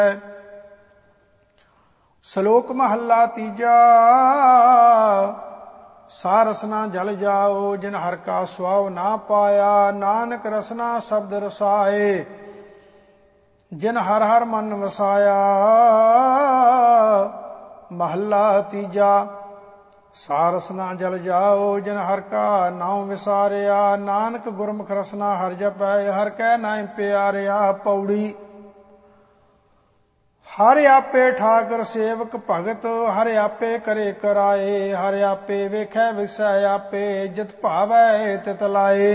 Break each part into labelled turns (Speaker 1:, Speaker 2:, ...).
Speaker 1: ਸ਼ਲੋਕ ਮਹੱਲਾ ਤੀਜਾ। ਸਾ ਰਸਨਾ ਜਲ ਜਾਓ ਜਿਨ ਹਰ ਕਾ ਸੁਆਵ ਨਾ ਪਾਇਆ। ਨਾਨਕ ਰਸਨਾ ਸ਼ਬਦ ਰਸਾਏ ਜਿਨ ਹਰ ਹਰ ਮਨ ਵਸਾਇਆ। ਮਹੱਲਾ ਤੀਜਾ। ਸਾ ਰਸਨਾ ਜਲ ਜਾਓ ਜਿਨ ਹਰ ਕਾ ਨਾਮ ਵਿਸਾਰਿਆ। ਨਾਨਕ ਗੁਰਮੁਖ ਰਸਨਾ ਹਰ ਜਪੈ ਹਰ ਕੈ ਨਾਮ ਪਿਆਰਿਆ। ਪੌੜੀ। ਹਰ ਆਪੇ ਠਾਕਰ ਸੇਵਕ ਭਗਤ ਹਰ ਆਪੇ ਕਰੇ ਕਰਾਏ। ਹਰ ਆਪੇ ਵੇਖੈ ਵਿਸੈ ਆਪੇ ਜਿਤ ਭਾਵੈ ਤਿਤ ਲਾਏ।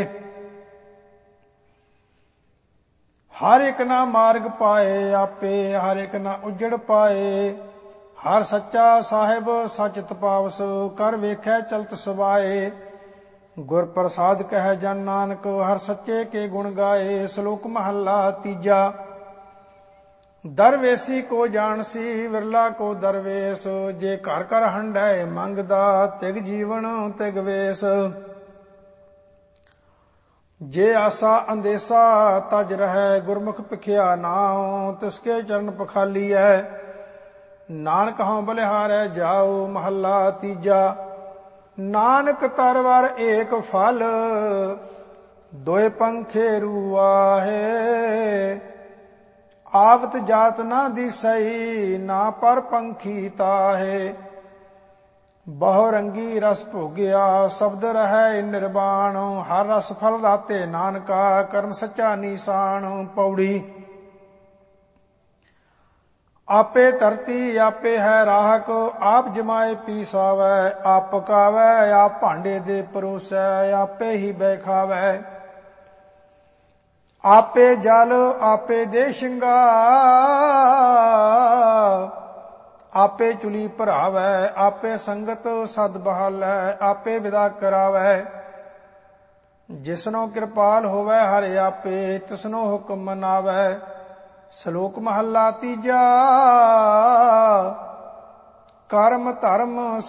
Speaker 1: ਹਰ ਇੱਕ ਨਾ ਮਾਰਗ ਪਾਏ ਆਪੇ ਹਰ ਇੱਕ ਨਾ ਉਜੜ ਪਾਏ। ਹਰ ਸੱਚਾ ਸਾਹਿਬ ਸਚ ਤਪਾਵਸ ਕਰ ਵੇਖੈ ਚਲਤ ਸੁਭਾਏ। ਗੁਰ ਪ੍ਰਸਾਦ ਕਹਿ ਜਨ ਨਾਨਕ ਹਰ ਸੱਚੇ ਕੇ ਗੁਣ ਗਾਏ। ਸ਼ਲੋਕ ਮਹੱਲਾ ਤੀਜਾ। ਦਰਵੇਸੀ ਕੋ ਜਾਣਸੀ ਵਿਰਲਾ ਕੋ ਦਰਵੇਸ। ਜੇ ਘਰ ਘਰ ਹੰਡੈ ਮੰਗਦਾ ਤਿਗ ਜੀਵਨ ਤਿਗ ਵੇਸ। ਜੇ ਆਸਾ ਅੰਦੇਸਾ ਤਜ ਰਹਿ ਗੁਰਮੁਖ ਭਿਖਿਆ ਨਾਉ। ਤਿਸਕੇ ਚਰਨ ਪਖਾਲੀਐ ਨਾਨਕ ਹਉ ਬਲਿਹਾਰੈ ਜਾਉ। ਮਹੱਲਾ ਤੀਜਾ। ਨਾਨਕ ਤਰਵਰ ਏਕ ਫਲ ਦੋਇ ਪੰਖੇ ਰੂਆਹੇ। ਆਵਤ ਜਾਤ ਨਾ ਦਿਸਈ ਨਾ ਪਰ ਪੰਖੀ ਤਾਹੇ। ਬਹੁ ਰੰਗੀ ਰਸ ਭੋਗਿਆ ਸ਼ਬਦ ਰਹਿ ਨਿਰਵਾਣ। ਹਰ ਰਸ ਫਲ ਰਾਤੇ ਨਾਨਕਾ ਕਰਮ ਸੱਚਾ ਨੀਸਾਨ। ਪੌੜੀ। ਆਪੇ ਧਰਤੀ ਆਪੇ ਹੈ ਰਾਹਕ ਆਪ ਜਮਾਏ ਪੀ ਸਾਵੈ। ਆਪ ਪਕਾਵੈ ਆਪ ਭਾਂਡੇ ਦੇ ਪਰੋਸੈ ਆਪੇ ਹੀ ਬੈਖਾਵੈ। ਆਪੇ ਜਲ ਆਪੇ ਦੇ ਸ਼ਿੰਗਾਰ ਆਪੇ ਚੁਲੀ ਭਰਾਵੈ। ਆਪੇ ਸੰਗਤ ਸਦ ਬਹਾਲੈ ਆਪੇ ਵਿਦਾ ਕਰਾਵੈ। ਜਿਸਨੋ ਕਿਰਪਾਲ ਹੋਵੈ ਹਰਿ ਆਪੇ ਤਿਸਨੋ ਹੁਕਮ ਮਨਾਵੈ। ਸ਼ਲੋਕ ਮਹੱਲਾ ਤੀਜਾ। ਕਰਮ ਧਰਮ